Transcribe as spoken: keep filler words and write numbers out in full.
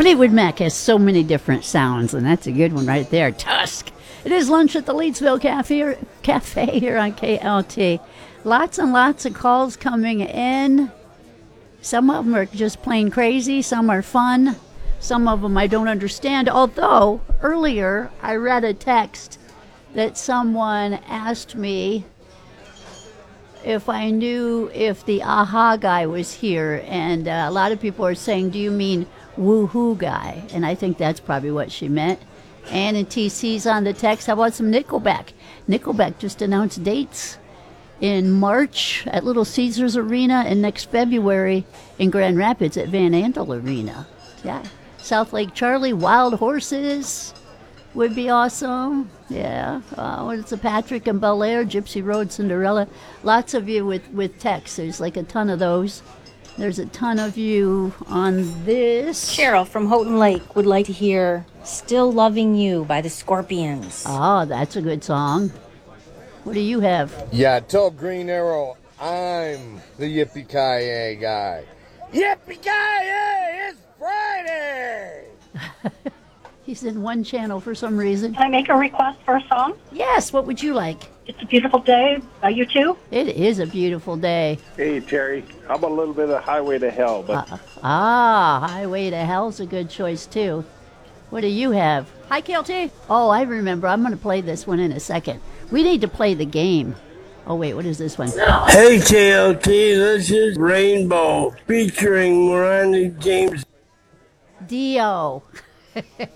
Fleetwood Mac has so many different sounds, and that's a good one right there. Tusk. It is lunch at the Leedsville Cafe, Cafe here on K L T. Lots and lots of calls coming in. Some of them are just plain crazy. Some are fun. Some of them I don't understand. Although, earlier I read a text that someone asked me if I knew if the AHA guy was here. And uh, a lot of people are saying, do you mean Woohoo guy? And I think that's probably what she meant. Ann and T C's on the text. How about some Nickelback? Nickelback just announced dates in March at Little Caesars Arena and next February in Grand Rapids at Van Andel Arena. Yeah. South Lake Charlie, Wild Horses would be awesome. Yeah. Uh, it's a Patrick and Bel Air, Gypsy Road, Cinderella. Lots of you with, with texts. There's like a ton of those. There's a ton of you on this. Cheryl from Houghton Lake would like to hear Still Loving You by the Scorpions. Oh, that's a good song. What do you have? Yeah, tell Green Arrow I'm the Yippee-Ki-Yay guy. Yippee-Ki-Yay! It's Friday! He's in one channel for some reason. Can I make a request for a song? Yes, what would you like? It's a Beautiful Day by U two. It is a beautiful day. Hey, Terry, how about a little bit of Highway to Hell? But Uh, ah, Highway to Hell's a good choice, too. What do you have? Hi, K L T. Oh, I remember. I'm going to play this one in a second. We need to play the game. Oh, wait, what is this one? Hey, K L T, this is Rainbow featuring Miranda James. Dio.